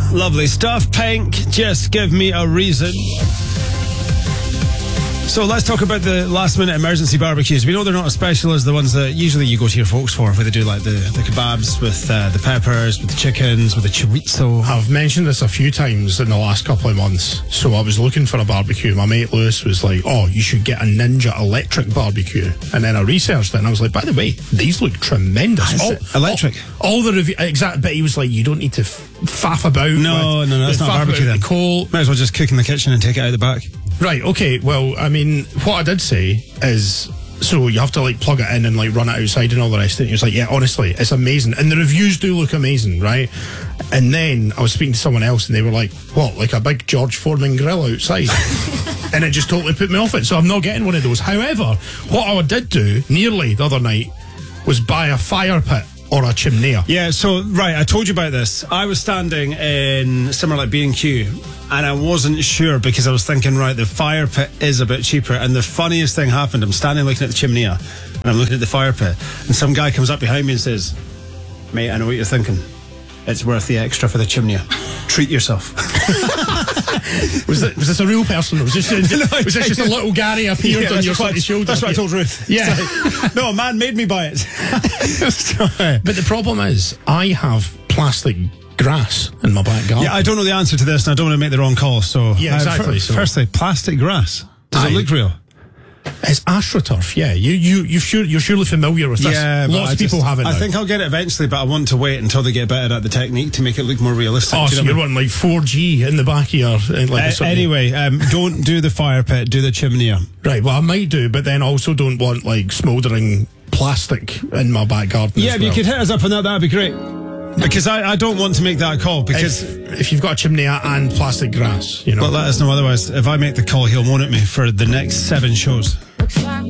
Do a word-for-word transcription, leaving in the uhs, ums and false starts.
Lovely stuff. Pink, just give me a reason. So let's talk about the last minute emergency barbecues. We know they're not as special as the ones that usually you go to your folks for, where they do like the, the kebabs with uh, the peppers, with the chickens, with the chorizo. I've mentioned this a few times in the last couple of months. So I was looking for a barbecue. My mate Lewis was like, oh, you should get a Ninja electric barbecue. And then I researched it and I was like, by the way, these look tremendous. All, electric. All, all the review, exact, but he was like, you don't need to f- faff about. No, with, no, no, that's not barbecue then. The coal. Might as well just cook in the kitchen and take it out the back. Right, okay, well, I mean, what I did say is, so you have to, like, plug it in and, like, run it outside and all the rest of it. He was like, yeah, honestly, it's amazing. And the reviews do look amazing, right? And then I was speaking to someone else and they were like, what, like a big George Foreman grill outside? And it just totally put me off it, so I'm not getting one of those. However, what I did do, nearly the other night, was buy a fire pit. Or a chimney. Yeah, so, right, I told you about this. I was standing in somewhere like B and Q, and I wasn't sure because I was thinking, right, the fire pit is a bit cheaper. And the funniest thing happened. I'm standing looking at the chimney, and I'm looking at the fire pit, and some guy comes up behind me and says, mate, I know what you're thinking. It's worth the extra for the chimney. Treat yourself. was, it, was this a real person? Was this, no, was this just a little Gary appeared yeah, on your what, shoulder? That's what I told Ruth. Yeah. Like, no, a man made me buy it. But the problem is, I have plastic grass in my back garden. Yeah, I don't know the answer to this, and I don't want to make the wrong call. So, yeah, exactly. Uh, f- so. Firstly, plastic grass. Does I, it look real? It's AstroTurf, yeah. You, you, you sure, you're surely familiar with this. Yeah, lots of people have it now. I think I'll get it eventually, but I want to wait until they get better at the technique to make it look more realistic. Oh, so you're wanting like four G in the back of your... Like uh, anyway, um, don't do the fire pit, do the chimney. Right, well, I might do, but then also don't want like smouldering plastic in my back garden. Yeah, if well. you could hit us up on that, that'd be great. Because I, I don't want to make that call because... If, if you've got a chimney and plastic grass, you know... But let us know otherwise. If I make the call, he'll moan at me for the next seven shows.